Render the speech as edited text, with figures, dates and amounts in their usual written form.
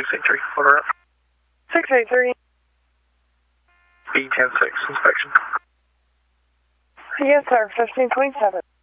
683, order up. 683. B106, inspection. Yes, sir, 1527.